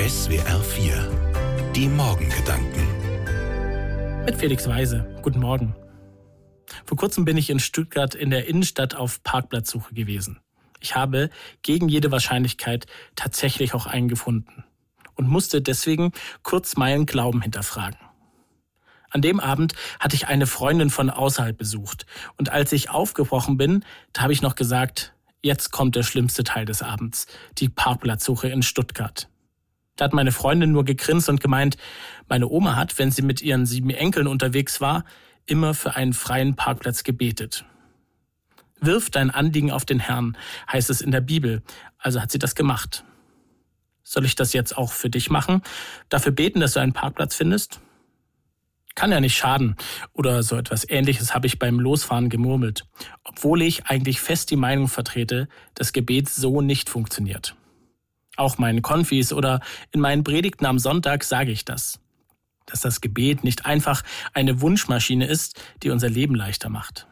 SWR 4. Die Morgengedanken. Mit Felix Weise. Guten Morgen. Vor kurzem bin ich in Stuttgart in der Innenstadt auf Parkplatzsuche gewesen. Ich habe gegen jede Wahrscheinlichkeit tatsächlich auch einen gefunden und musste deswegen kurz meinen Glauben hinterfragen. An dem Abend hatte ich eine Freundin von außerhalb besucht und als ich aufgebrochen bin, da habe ich noch gesagt, jetzt kommt der schlimmste Teil des Abends, die Parkplatzsuche in Stuttgart. Da hat meine Freundin nur gegrinst und gemeint, meine Oma hat, wenn sie mit ihren 7 Enkeln unterwegs war, immer für einen freien Parkplatz gebetet. Wirf dein Anliegen auf den Herrn, heißt es in der Bibel, also hat sie das gemacht. Soll ich das jetzt auch für dich machen? Dafür beten, dass du einen Parkplatz findest? Kann ja nicht schaden. Oder so etwas Ähnliches habe ich beim Losfahren gemurmelt, obwohl ich eigentlich fest die Meinung vertrete, dass Gebet so nicht funktioniert. Auch meinen Konfis oder in meinen Predigten am Sonntag sage ich das, dass das Gebet nicht einfach eine Wunschmaschine ist, die unser Leben leichter macht.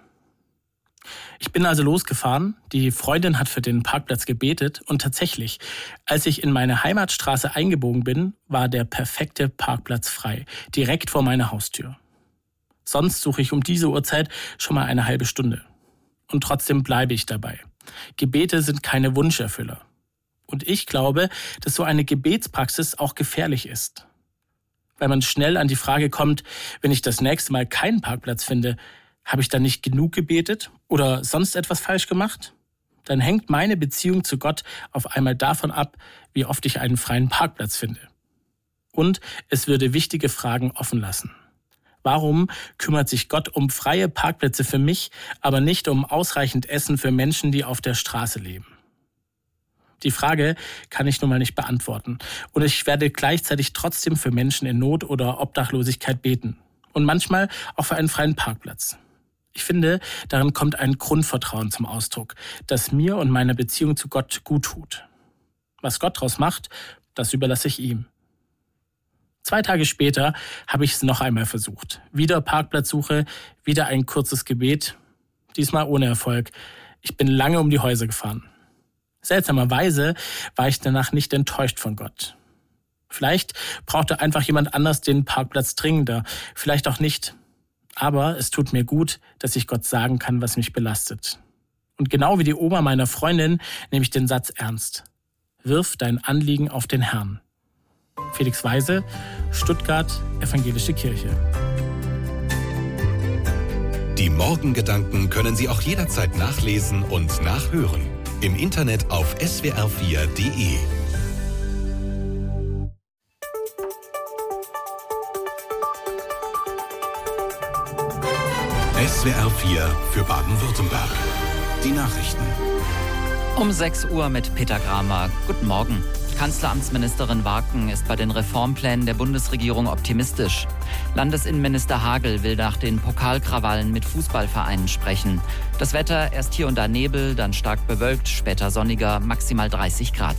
Ich bin also losgefahren, die Freundin hat für den Parkplatz gebetet und tatsächlich, als ich in meine Heimatstraße eingebogen bin, war der perfekte Parkplatz frei, direkt vor meiner Haustür. Sonst suche ich um diese Uhrzeit schon mal eine halbe Stunde. Und trotzdem bleibe ich dabei. Gebete sind keine Wunscherfüller. Und ich glaube, dass so eine Gebetspraxis auch gefährlich ist. Weil man schnell an die Frage kommt, wenn ich das nächste Mal keinen Parkplatz finde, habe ich dann nicht genug gebetet oder sonst etwas falsch gemacht? Dann hängt meine Beziehung zu Gott auf einmal davon ab, wie oft ich einen freien Parkplatz finde. Und es würde wichtige Fragen offen lassen. Warum kümmert sich Gott um freie Parkplätze für mich, aber nicht um ausreichend Essen für Menschen, die auf der Straße leben? Die Frage kann ich nun mal nicht beantworten. Und ich werde gleichzeitig trotzdem für Menschen in Not oder Obdachlosigkeit beten. Und manchmal auch für einen freien Parkplatz. Ich finde, darin kommt ein Grundvertrauen zum Ausdruck, das mir und meiner Beziehung zu Gott gut tut. Was Gott daraus macht, das überlasse ich ihm. 2 Tage später habe ich es noch einmal versucht. Wieder Parkplatzsuche, wieder ein kurzes Gebet. Diesmal ohne Erfolg. Ich bin lange um die Häuser gefahren. Seltsamerweise war ich danach nicht enttäuscht von Gott. Vielleicht brauchte einfach jemand anders den Parkplatz dringender, vielleicht auch nicht. Aber es tut mir gut, dass ich Gott sagen kann, was mich belastet. Und genau wie die Oma meiner Freundin nehme ich den Satz ernst. Wirf dein Anliegen auf den Herrn. Felix Weise, Stuttgart, Evangelische Kirche. Die Morgengedanken können Sie auch jederzeit nachlesen und nachhören. Im Internet auf swr4.de. SWR 4 für Baden-Württemberg. Die Nachrichten. Um 6 Uhr mit Peter Kramer. Guten Morgen. Kanzleramtsministerin Warken ist bei den Reformplänen der Bundesregierung optimistisch. Landesinnenminister Hagel will nach den Pokalkrawallen mit Fußballvereinen sprechen. Das Wetter, erst hier und da Nebel, dann stark bewölkt, später sonniger, maximal 30 Grad.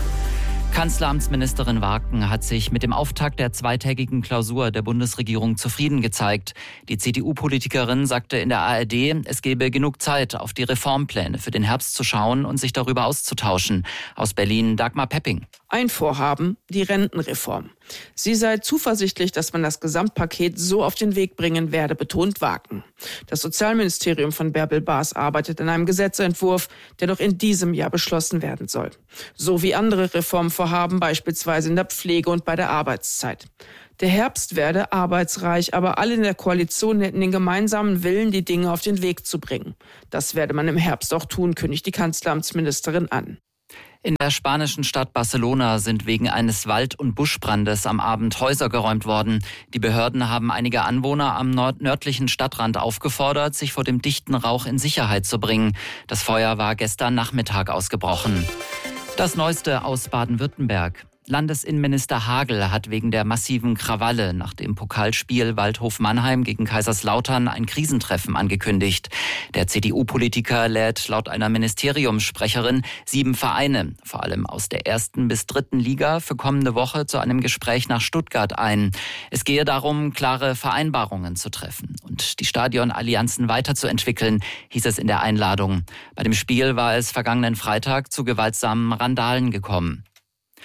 Kanzleramtsministerin Warken hat sich mit dem Auftakt der 2-tägigen Klausur der Bundesregierung zufrieden gezeigt. Die CDU-Politikerin sagte in der ARD, es gebe genug Zeit, auf die Reformpläne für den Herbst zu schauen und sich darüber auszutauschen. Aus Berlin Dagmar Pepping. Ein Vorhaben, die Rentenreform. Sie sei zuversichtlich, dass man das Gesamtpaket so auf den Weg bringen werde, betont Warken. Das Sozialministerium von Bärbel Baas arbeitet an einem Gesetzentwurf, der noch in diesem Jahr beschlossen werden soll. So wie andere Reformvorhaben, beispielsweise in der Pflege und bei der Arbeitszeit. Der Herbst werde arbeitsreich, aber alle in der Koalition hätten den gemeinsamen Willen, die Dinge auf den Weg zu bringen. Das werde man im Herbst auch tun, kündigt die Kanzleramtsministerin an. In der spanischen Stadt Barcelona sind wegen eines Wald- und Buschbrandes am Abend Häuser geräumt worden. Die Behörden haben einige Anwohner am nördlichen Stadtrand aufgefordert, sich vor dem dichten Rauch in Sicherheit zu bringen. Das Feuer war gestern Nachmittag ausgebrochen. Das Neueste aus Baden-Württemberg. Landesinnenminister Hagel hat wegen der massiven Krawalle nach dem Pokalspiel Waldhof-Mannheim gegen Kaiserslautern ein Krisentreffen angekündigt. Der CDU-Politiker lädt laut einer Ministeriumssprecherin 7 Vereine, vor allem aus der 1. bis 3. Liga, für kommende Woche zu einem Gespräch nach Stuttgart ein. Es gehe darum, klare Vereinbarungen zu treffen und die Stadionallianzen weiterzuentwickeln, hieß es in der Einladung. Bei dem Spiel war es vergangenen Freitag zu gewaltsamen Randalen gekommen.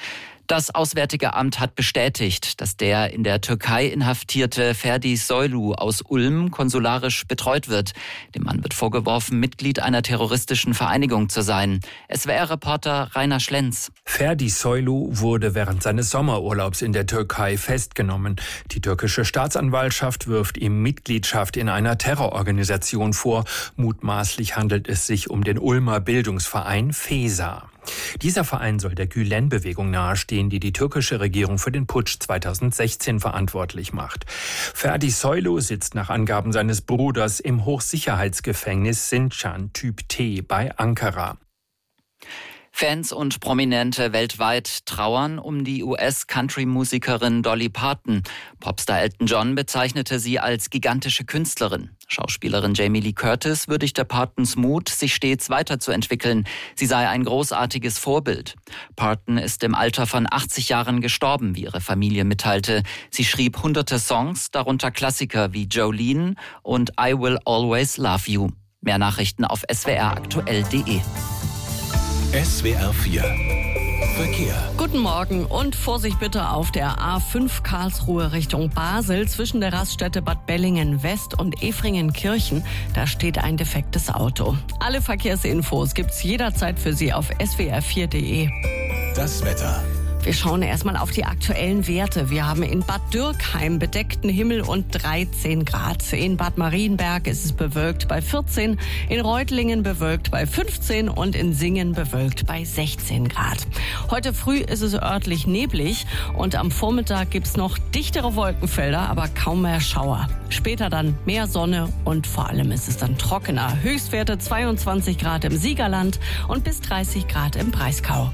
Das Auswärtige Amt hat bestätigt, dass der in der Türkei inhaftierte Ferdi Soylu aus Ulm konsularisch betreut wird. Dem Mann wird vorgeworfen, Mitglied einer terroristischen Vereinigung zu sein. SWR-Reporter Rainer Schlenz. Ferdi Soylu wurde während seines Sommerurlaubs in der Türkei festgenommen. Die türkische Staatsanwaltschaft wirft ihm Mitgliedschaft in einer Terrororganisation vor. Mutmaßlich handelt es sich um den Ulmer Bildungsverein FESA. Dieser Verein soll der Gülen-Bewegung nahestehen, die die türkische Regierung für den Putsch 2016 verantwortlich macht. Ferdi Soylu sitzt nach Angaben seines Bruders im Hochsicherheitsgefängnis Sincan Typ T bei Ankara. Fans und Prominente weltweit trauern um die US-Country-Musikerin Dolly Parton. Popstar Elton John bezeichnete sie als gigantische Künstlerin. Schauspielerin Jamie Lee Curtis würdigte Partons Mut, sich stets weiterzuentwickeln. Sie sei ein großartiges Vorbild. Parton ist im Alter von 80 Jahren gestorben, wie ihre Familie mitteilte. Sie schrieb hunderte Songs, darunter Klassiker wie Jolene und I Will Always Love You. Mehr Nachrichten auf swraktuell.de. SWR 4 Verkehr. Guten Morgen und Vorsicht bitte auf der A5 Karlsruhe Richtung Basel zwischen der Raststätte Bad Bellingen West und Efringenkirchen. Da steht ein defektes Auto. Alle Verkehrsinfos gibt's jederzeit für Sie auf swr4.de. Das Wetter. Wir schauen erstmal auf die aktuellen Werte. Wir haben in Bad Dürkheim bedeckten Himmel und 13 Grad. In Bad Marienberg ist es bewölkt bei 14, in Reutlingen bewölkt bei 15 und in Singen bewölkt bei 16 Grad. Heute früh ist es örtlich neblig und am Vormittag gibt's noch dichtere Wolkenfelder, aber kaum mehr Schauer. Später dann mehr Sonne und vor allem ist es dann trockener. Höchstwerte 22 Grad im Siegerland und bis 30 Grad im Breisgau.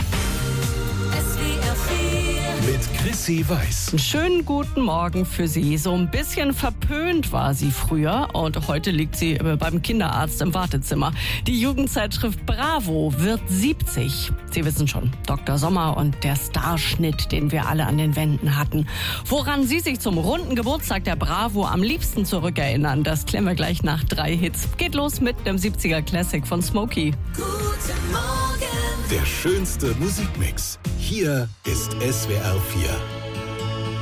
Mit Chrissy Weiß. Einen schönen guten Morgen für Sie. So ein bisschen verpönt war sie früher und heute liegt sie beim Kinderarzt im Wartezimmer. Die Jugendzeitschrift Bravo wird 70. Sie wissen schon, Dr. Sommer und der Starschnitt, den wir alle an den Wänden hatten. Woran Sie sich zum runden Geburtstag der Bravo am liebsten zurückerinnern, das klären wir gleich nach 3 Hits. Geht los mit einem 70er Classic von Smokey. Der schönste Musikmix. Hier ist SWR 4.